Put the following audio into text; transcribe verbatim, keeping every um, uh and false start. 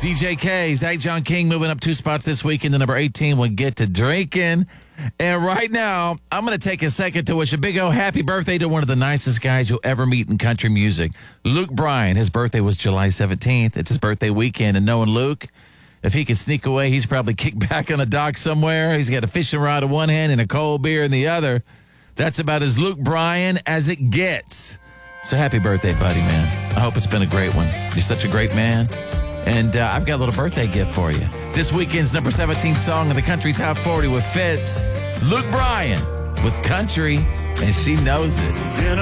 D J K, Zach John King moving up two spots this week in the number eighteen will get to drinking. And right now, I'm going to take a second to wish a big old happy birthday to one of the nicest guys you'll ever meet in country music, Luke Bryan. His birthday was July seventeenth. It's his birthday weekend. And knowing Luke, if he could sneak away, he's probably kicked back on the dock somewhere. He's got a fishing rod in one hand and a cold beer in the other. That's about as Luke Bryan as it gets. So happy birthday, buddy, man. I hope it's been a great one. You're such a great man. And uh, I've got a little birthday gift for you. This weekend's number seventeen song in the Country Top forty with Fitz. Luke Bryan with Country, and she knows it.